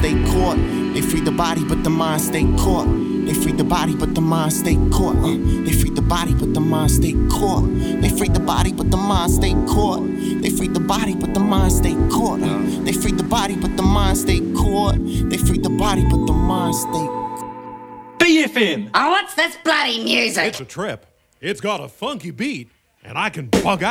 stay caught. They free the body, but the mind stay caught. They free the body, but the mind stay caught. They free the body, but the mind stay caught. They free the body, but the mind stay caught. They free the body, but the mind stay caught. They free the body, but the mind stay caught. They free the body, but the mind stay. BFM. Oh, what's this bloody music? It's a trip. It's got a funky beat, and I can bug out.